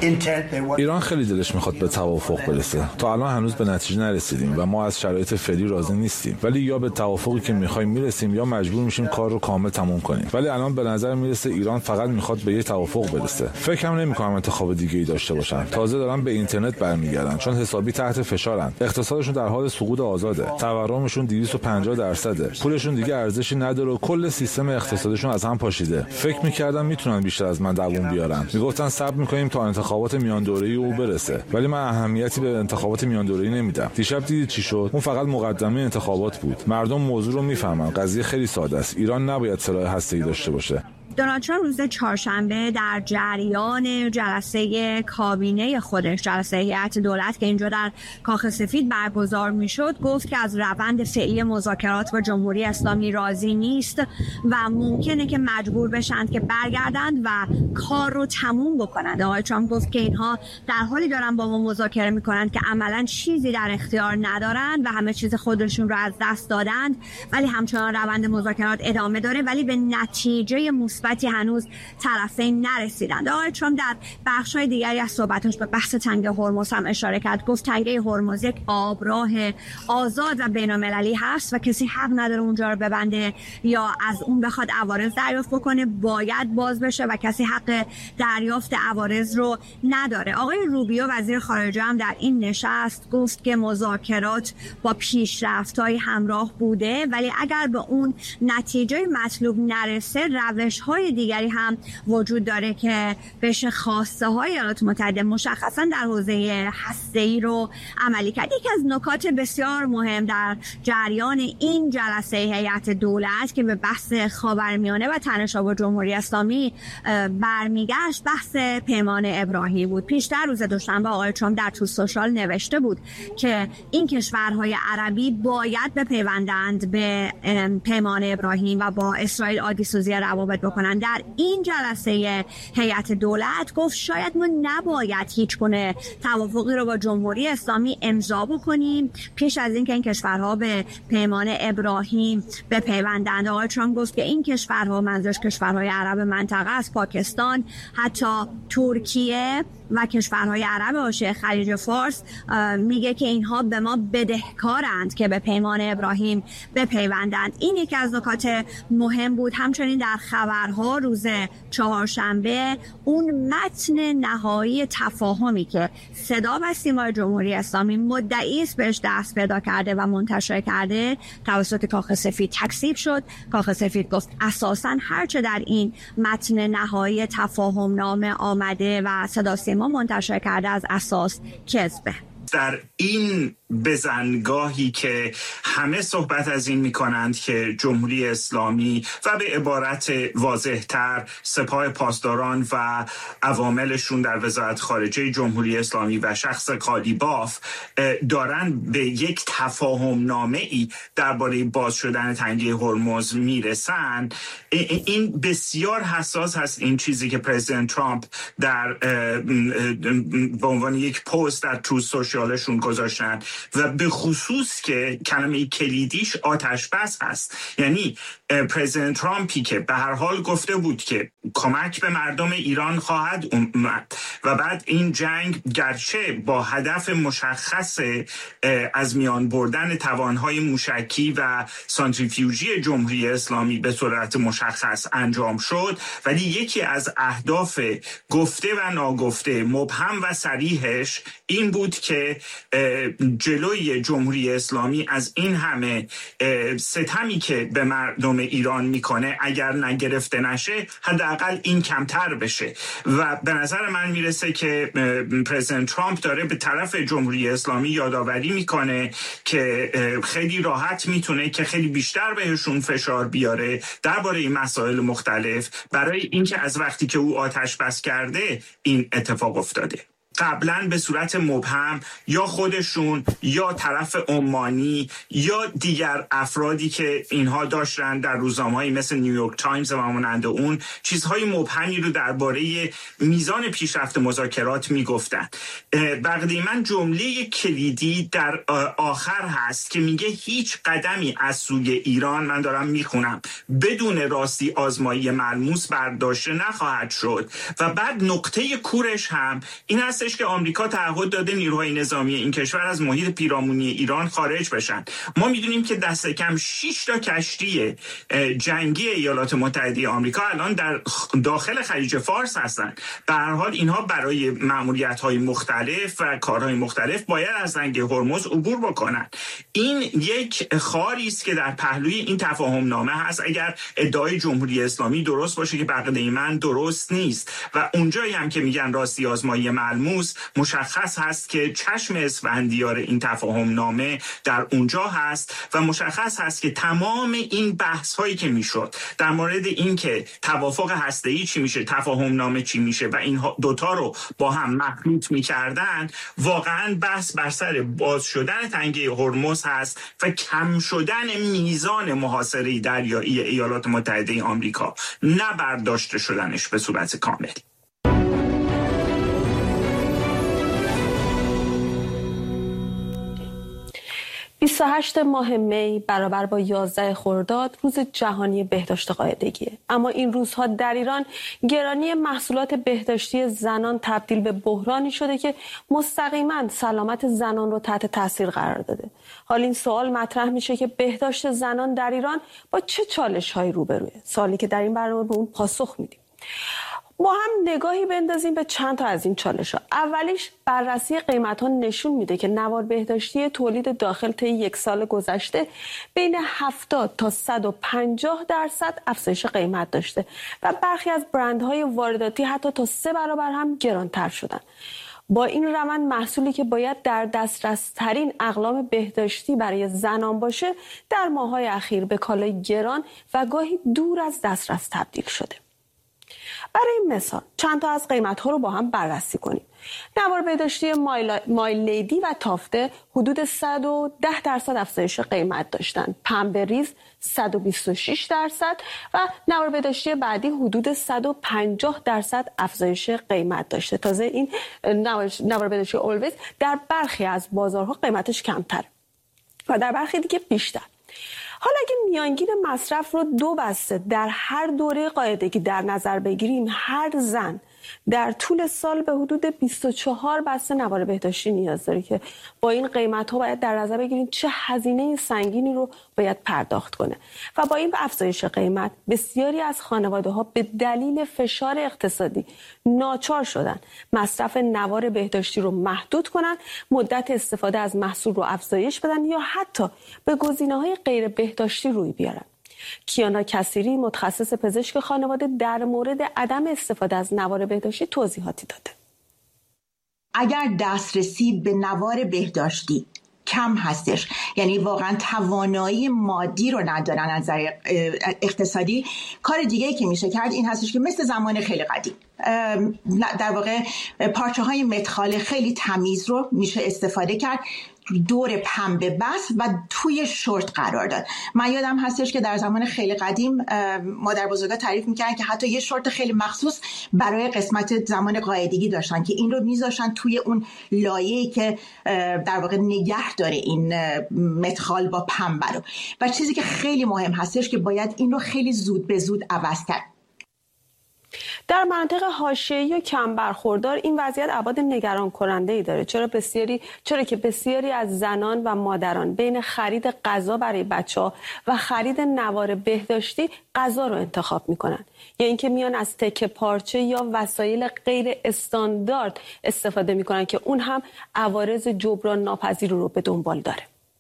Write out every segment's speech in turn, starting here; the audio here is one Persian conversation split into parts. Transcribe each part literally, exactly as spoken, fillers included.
ایران خیلی دلش میخواد به توافق برسه. تا الان هنوز به نتیجه نرسیدیم و ما از شرایط فعلی راضی نیستیم، ولی یا به توافقی که میخوایم میرسیم یا مجبور میشیم کار رو کامل تموم کنیم. ولی الان به نظر میرسه ایران فقط میخواد به یه توافق برسه. فکرم نمیکنم انتخاب دیگه‌ای داشته باشن. تازه دارن به اینترنت برمیگردن چون حسابی تحت فشارن. اقتصادشون در حال سقوط آزاده. تورمشون دویست و پنجاه درصده. پولشون دیگه ارزشی نداره و کل سیستم اقتصادیشون از هم پاشیده. فکر میکردم میتونن بیشتر از من دووم بیارن. میگفتن صبر میکنیم تا انتخابات میان دوره‌ای او برسه، ولی من اهمیتی به انتخابات میان دوره‌ای نمیدم. دیشب دیدید چی شد؟ اون فقط مقدمه انتخابات بود. مردم موضوع رو میفهمن. قضیه خیلی ساده است. ایران نباید سلاح هسته‌ای داشته باشه. دونالد ترامپ روز چهارشنبه در جریان جلسه کابینه خودش، جلسه هیئت دولت که اینجا در کاخ سفید برگزار میشد، گفت که از روند فعلی مذاکرات با جمهوری اسلامی راضی نیست و ممکنه که مجبور بشن که برگردند و کار رو تموم بکنند. آقای ترامپ گفت که اینها در حالی دارن با ما مذاکره میکنند که عملاً چیزی در اختیار ندارند و همه چیز خودشون رو از دست دادند، ولی همچنان روند مذاکرات ادامه داره، ولی به نتیجه مثبتی هنوز طرفین نرسیدند. آقای ترامپ در بخش‌های دیگری از صحبتش به بحث تنگه هرمز هم اشاره کرد. گفت تنگه هرمز یک آبراه آزاد و بین‌المللی هست و کسی حق نداره اونجا رو ببنده یا از اون بخواد عوارض دریافت بکنه. باید باز بشه و کسی حق دریافت عوارض رو نداره. آقای روبیو وزیر خارجه هم در این نشست گفت که مذاکرات با پیشرفت‌های همراه بوده، ولی اگر به اون نتیجه مطلوب نرسه روش‌های دیگری هم وجود داره که بشه خواسته های ایالات متحده مشخصا در حوزه هسته‌ای رو عملی کرد. یکی از نکات بسیار مهم در جریان این جلسه هیئت دولت که به بحث خاورمیانه و تنش‌ها با جمهوری اسلامی برمیگشت بحث پیمان ابراهیم بود. پیشتر روز دوشنبه آقای ترامپ در تو سوشال نوشته بود که این کشورهای عربی باید بپیوندند به پیمان ابراهیم و با اسرائیل عادی سازی روابط بکنن. در این جلسه هیئت دولت گفت شاید ما نباید هیچ گونه توافقی رو با جمهوری اسلامی امضا بکنیم پیش از اینکه این کشورها به پیمان ابراهیم بپیوندند. آقای ترامپ گفت که این کشورها، منظورش کشورهای عرب منطقه است، پاکستان، حتی ترکیه و کشورهای عرب حاشیه خلیج فارس، میگه که اینها به ما بدهکارند که به پیمان ابراهیم بپیوندند. این یکی از نکات مهم بود. همچنین در خبرها روز چهارشنبه اون متن نهایی تفاهمی که صدا و سیمای جمهوری اسلامی مدعی است بهش دست پیدا کرده و منتشر کرده توسط کاخ سفید تکذیب شد. کاخ سفید گفت اساساً هرچه در این متن نهایی تفاهم نامه آمده و صدا سیما منتشر کرده از اساس کذبه. در این بزنگاهی که همه صحبت از این میکنند که جمهوری اسلامی و به عبارت واضح‌تر سپاه پاسداران و عواملشون در وزارت خارجه جمهوری اسلامی و شخص قالیباف دارن به یک تفاهم نامه ای درباره باز شدن تنگه هرمز میرسن، این بسیار حساس هست. این چیزی که پرزیدنت ترامپ در به عنوان یک پست در تو سوشیالشون گذاشتن و به خصوص که کلمه کلیدیش آتش بس هست. یعنی پرزیدنت ترامپی که به هر حال گفته بود که کمک به مردم ایران خواهد اومد و بعد این جنگ گرچه با هدف مشخص از میان بردن توانهای موشکی و سانتریفیوژی جمهوری اسلامی به صورت مشخص انجام شد، ولی یکی از اهداف گفته و ناگفته، مبهم و صریحش این بود که جلوی جمهوری اسلامی از این همه ستمی که به مردم ایران میکنه اگر نگرفته نشه حداقل این کمتر بشه. و به نظر من میرسه که پرزیدنت ترامپ داره به طرف جمهوری اسلامی یادآوری میکنه که خیلی راحت میتونه که خیلی بیشتر بهشون فشار بیاره درباره این مسائل مختلف برای اینکه از وقتی که او آتش بس کرده این اتفاق افتاده. قبلا به صورت مبهم یا خودشون یا طرف عمانی یا دیگر افرادی که اینها داشتن در روزنامه‌های مثل نیویورک تایمز و مانند اون چیزهای مبهمی رو درباره میزان پیشرفت مذاکرات میگفتن. بقیه من جمله کلیدی در آخر هست که میگه هیچ قدمی از سوی ایران، من دارم میخونم، بدون راستی آزمایی ملموس برداشته نخواهد شد. و بعد نقطه کورش هم این هستش که آمریکا تعهد داده نیروهای نظامی این کشور از محیط پیرامونی ایران خارج بشن. ما میدونیم که دست کم شش تا کشتی جنگی ایالات متحده آمریکا الان در داخل خلیج فارس هستن. به هر حال اینها برای مأموریت‌های مختلف و کارهای مختلف باید از زنگ هرمز عبور بکنن. این یک خاری است که در پهلوی این تفاهم نامه هست. اگر ادعای جمهوری اسلامی درست باشه که بقیه من درست نیست و اونجایی هم که میگن راستی آزمایی ملموس، مشخص هست که چشم اسفندیار این تفاهم نامه در اونجا هست و مشخص هست که تمام این بحث هایی که میشد در مورد این که توافق هسته‌ای چی میشه، تفاهم نامه چی میشه و این دوتا رو با هم مخلوط میکردن، واقعا بحث بر سر باز شدن تنگه هرمز هست و کم شدن میزان محاصره دریایی ایالات متحده آمریکا، نه برداشته شدنش به صورت کامل. بیست و هشتم ماه می برابر با یازدهم خرداد روز جهانی بهداشت قاعدگیه. اما این روزها در ایران گرانی محصولات بهداشتی زنان تبدیل به بحرانی شده که مستقیما سلامت زنان رو تحت تاثیر قرار داده. حال این سوال مطرح میشه که بهداشت زنان در ایران با چه چالش‌هایی روبروه؟ سوالی که در این برنامه به اون پاسخ میدیم. با هم نگاهی بندازیم به چند تا از این چالش‌ها. اولیش بررسی قیمت‌ها نشون میده که نوار بهداشتی تولید داخل طی یک سال گذشته بین هفتاد تا صد و پنجاه درصد افزایش قیمت داشته و برخی از برندهای وارداتی حتی تا سه برابر هم گرانتر شدن. با این روند محصولی که باید در دسترس ترین اقلام بهداشتی برای زنان باشه در ماه‌های اخیر به کالای گران و گاهی دور از دسترس تبدیل شده. برای مثال چند تا از قیمت‌ها رو با هم بررسی کنیم. نوار بهداشتی مای لیدی و تافته حدود صد و ده درصد افزایش قیمت داشتن. پنبه ریز صد و بیست و شش درصد و نوار بهداشتی بعدی حدود صد و پنجاه درصد افزایش قیمت داشته. تازه این نوار بهداشتی اولویز در برخی از بازارها قیمتش کمتر و در برخی دیگه بیشتر. حالا اگه میانگین مصرف رو دو بسته در هر دوره قاعدگی در نظر بگیریم، هر زن در طول سال به حدود بیست و چهار بسته نوار بهداشتی نیاز داره که با این قیمت ها باید در نظر بگیریم چه هزینه سنگینی رو باید پرداخت کنه. و با این افزایش قیمت بسیاری از خانواده ها به دلیل فشار اقتصادی ناچار شدن مصرف نوار بهداشتی رو محدود کنن، مدت استفاده از محصول رو افزایش بدن یا حتی به گزینه‌های غیر بهداشتی روی بیارن. کیانا کثیری متخصص پزشک خانواده در مورد عدم استفاده از نوار بهداشتی توضیحاتی داده. اگر دسترسی به نوار بهداشتی کم هستش، یعنی واقعا توانایی مادی رو ندارن از نظر اقتصادی، کار دیگه‌ای که میشه کرد این هستش که مثل زمان خیلی قدیم در واقع پارچه های متخال خیلی تمیز رو میشه استفاده کرد، دور پنبه بست و توی شورت قرار داد. من یادم هستش که در زمان خیلی قدیم مادر بزرگا تعریف میکردن که حتی یه شورت خیلی مخصوص برای قسمت زمان قاعدگی داشتن که این رو میذاشتن توی اون لایه‌ای که در واقع نگه داره این متخال با پنبه رو. و چیزی که خیلی مهم هستش که باید این رو خیلی زود به زود عوض کرد. در مناطق حاشیه‌ای و کم برخوردار این وضعیت ابعاد نگران کننده‌ای داره. چرا بسیاری چرا که بسیاری از زنان و مادران بین خرید غذا برای بچه‌ها و خرید نوار بهداشتی غذا رو انتخاب می‌کنن، یا اینکه میان از تکه پارچه یا وسایل غیر استاندارد استفاده می‌کنن که اون هم عوارض جبران ناپذیر رو به دنبال داره.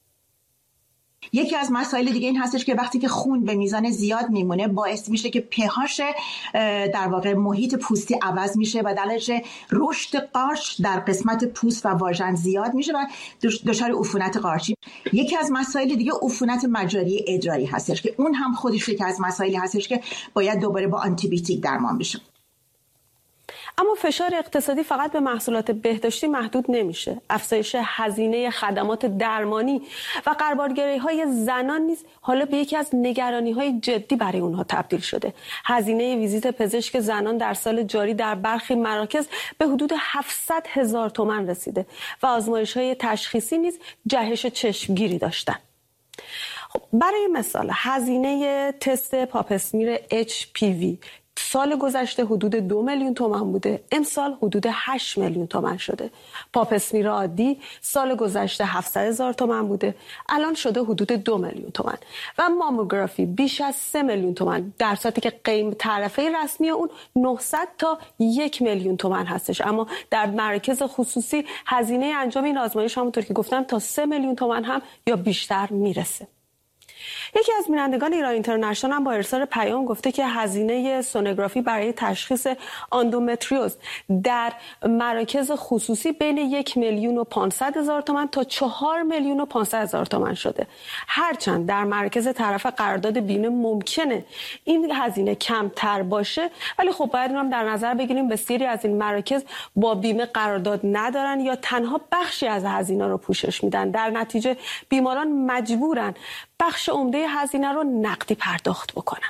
یکی از مسائل دیگه این هستش که وقتی که خون به میزان زیاد میمونه باعث میشه که په‌هاش در واقع محیط پوستی عوض میشه و درجه رشد قارچ در قسمت پوست و واژن زیاد میشه و دچار عفونت قارچی. یکی از مسائل دیگه عفونت مجاری ادراری هستش که اون هم خودش یکی از مسائلی هستش که باید دوباره با آنتی بیوتیک درمان بشه. اما فشار اقتصادی فقط به محصولات بهداشتی محدود نمیشه. افزایش هزینه خدمات درمانی و غربالگری‌های زنان نیز حالا به یکی از نگرانی‌های جدی برای اونها تبدیل شده. هزینه ویزیت پزشک زنان در سال جاری در برخی مراکز به حدود هفتصد هزار تومان رسیده و آزمایش‌های تشخیصی نیز جهش چشمگیری داشتند. خب برای مثال هزینه تست پاپسمیر اچ پی وی سال گذشته حدود دو میلیون تومان بوده، امسال حدود هشت میلیون تومان شده. پاپسمیر عادی سال گذشته هفتصد هزار تومان بوده، الان شده حدود دو میلیون تومان. و ماموگرافی بیش از سه میلیون تومان، در صورتی که قیمت تعرفه رسمی اون نهصد تا یک میلیون تومان هستش. اما در مراکز خصوصی هزینه انجام این آزمایش همونطور که گفتم تا سه میلیون تومان هم یا بیشتر میرسه. یکی از بینندگان ایران اینترنشنال هم با ارسال پیام گفته که هزینه سونوگرافی برای تشخیص اندومتریوز در مراکز خصوصی بین یک میلیون و پانصد هزار تومان تا چهار میلیون و پانصد هزار تومان شده. هرچند در مرکز طرف قرارداد بیمه ممکنه این هزینه کمتر باشه، ولی خب باید هم در نظر بگیریم بسیاری از این مراکز با بیمه قرارداد ندارن یا تنها بخشی از هزینه رو پوشش میدن. در نتیجه بیماران مجبورن بخش عمده هزینه رو نقدی پرداخت بکنن.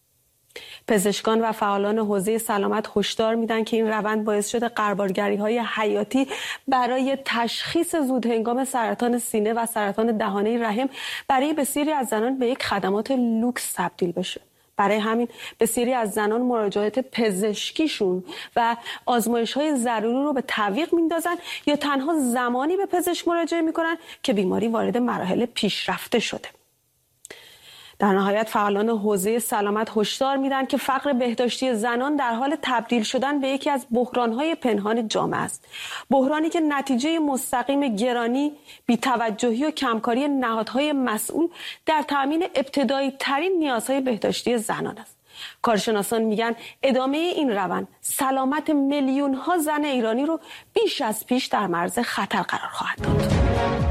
پزشکان و فعالان حوزه سلامت هشدار میدن که این روند باعث شده غربالگری‌های حیاتی برای تشخیص زودهنگام سرطان سینه و سرطان دهانه رحم برای بسیاری از زنان به یک خدمات لوکس تبدیل بشه. برای همین بسیاری از زنان مراجعات پزشکیشون و آزمایش‌های ضروری رو به تعویق میندازن یا تنها زمانی به پزشک مراجعه میکنن که بیماری وارد مراحل پیشرفته شده. در نهایت فعالان حوزه سلامت هشدار میدن که فقر بهداشتی زنان در حال تبدیل شدن به یکی از بحران‌های پنهان جامعه است. بحرانی که نتیجه مستقیم گرانی، بی‌توجهی و کمکاری نهادهای مسئول در تأمین ابتدایی ترین نیازهای بهداشتی زنان است. کارشناسان میگن ادامه این روند سلامت میلیون ها زن ایرانی رو بیش از پیش در معرض خطر قرار خواهد داد.